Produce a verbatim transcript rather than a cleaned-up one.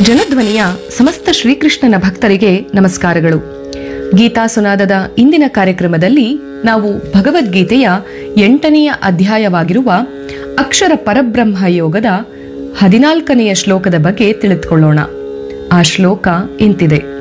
ಜನಧ್ವನಿಯ ಸಮಸ್ತ ಶ್ರೀಕೃಷ್ಣನ ಭಕ್ತರಿಗೆ ನಮಸ್ಕಾರಗಳು. ಗೀತಾ ಸುನಾದದ ಇಂದಿನ ಕಾರ್ಯಕ್ರಮದಲ್ಲಿ ನಾವು ಭಗವದ್ಗೀತೆಯ ಎಂಟನೆಯ ಅಧ್ಯಾಯವಾಗಿರುವ ಅಕ್ಷರ ಪರಬ್ರಹ್ಮ ಯೋಗದ ಹದಿನಾಲ್ಕನೆಯ ಶ್ಲೋಕದ ಬಗ್ಗೆ ತಿಳಿದುಕೊಳ್ಳೋಣ. ಆ ಶ್ಲೋಕ ಇಂತಿದೆ: